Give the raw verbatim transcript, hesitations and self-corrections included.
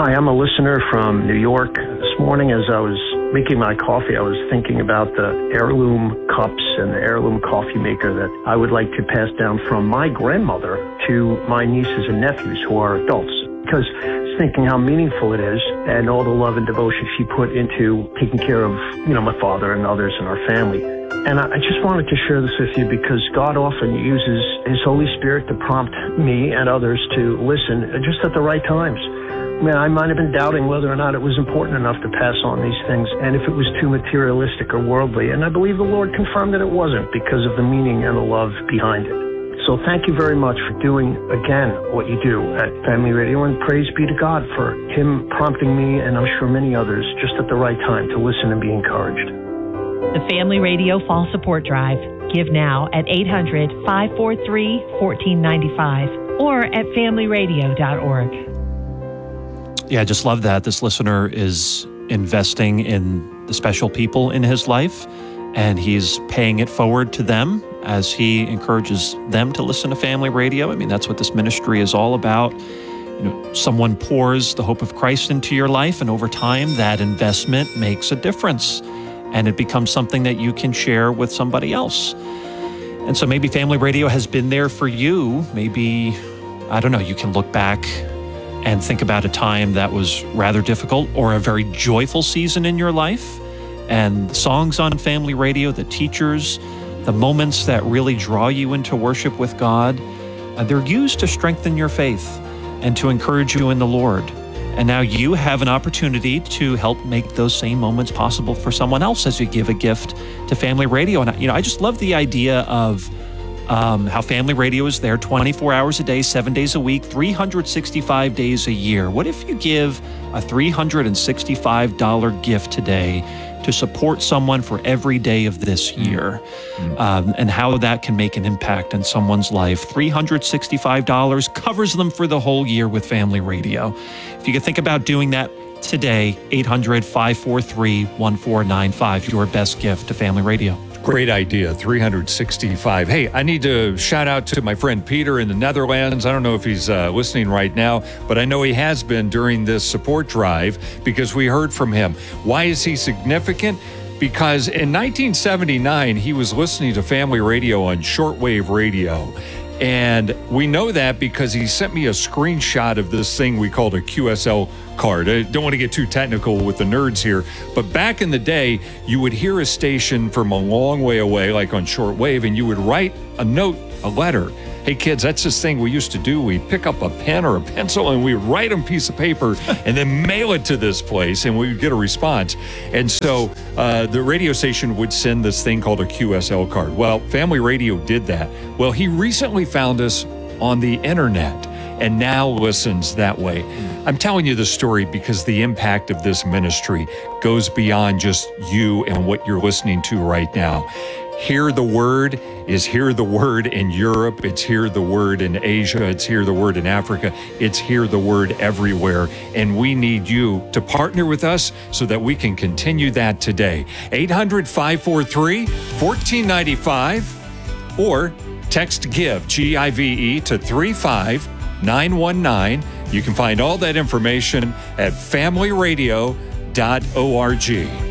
Hi, I'm a listener from New York. This morning as I was making my coffee, I was thinking about the heirloom cups and the heirloom coffee maker that I would like to pass down from my grandmother to my nieces and nephews who are adults. Because I was thinking how meaningful it is and all the love and devotion she put into taking care of, you know, my father and others in our family. And I just wanted to share this with you because God often uses His Holy Spirit to prompt me and others to listen just at the right times. I mean, I might have been doubting whether or not it was important enough to pass on these things and if it was too materialistic or worldly. And I believe the Lord confirmed that it wasn't because of the meaning and the love behind it. So thank you very much for doing, again, what you do at Family Radio. And praise be to God for Him prompting me, and I'm sure many others, just at the right time to listen and be encouraged. The Family Radio Fall Support Drive. Give now at eight hundred, five four three, one four nine five or at family radio dot org. Yeah, I just love that. This listener is investing in the special people in his life, and he's paying it forward to them as he encourages them to listen to Family Radio. I mean, that's what this ministry is all about. You know, someone pours the hope of Christ into your life, and over time, that investment makes a difference, and it becomes something that you can share with somebody else. And so maybe Family Radio has been there for you. Maybe, I don't know, you can look back and think about a time that was rather difficult or a very joyful season in your life. And the songs on Family Radio, the teachers, the moments that really draw you into worship with God, uh, they're used to strengthen your faith and to encourage you in the Lord. And now you have an opportunity to help make those same moments possible for someone else as you give a gift to Family Radio. And you know, I just love the idea of Um, how Family Radio is there twenty-four hours a day, seven days a week, three hundred sixty-five days a year. What if you give a three hundred sixty-five dollars gift today to support someone for every day of this year, mm-hmm. um, and how that can make an impact in someone's life? three hundred sixty-five dollars covers them for the whole year with Family Radio. If you could think about doing that today, eight hundred, five four three, one four nine five, your best gift to Family Radio. Great idea, three hundred sixty-five. Hey, I need to shout out to my friend Peter in the Netherlands. I don't know if he's uh, listening right now, but I know he has been during this support drive because we heard from him. Why is he significant? Because in nineteen seventy-nine, he was listening to Family Radio on shortwave radio. And we know that because he sent me a screenshot of this thing we called a Q S L card. I don't want to get too technical with the nerds here, but back in the day, you would hear a station from a long way away, like on shortwave, and you would write a note, a letter. Hey kids, that's this thing we used to do. We'd pick up a pen or a pencil and we'd write on a piece of paper and then mail it to this place and we would get a response. And so uh, the radio station would send this thing called a Q S L card. Well, Family Radio did that. Well, he recently found us on the internet and now listens that way. I'm telling you this story because the impact of this ministry goes beyond just you and what you're listening to right now. Hear the Word is Hear the Word in Europe. It's Hear the Word in Asia. It's Hear the Word in Africa. It's Hear the Word everywhere. And we need you to partner with us so that we can continue that today. eight hundred, five four three, one four nine five or text GIVE, G I V E, to three five nine one nine. You can find all that information at family radio dot org.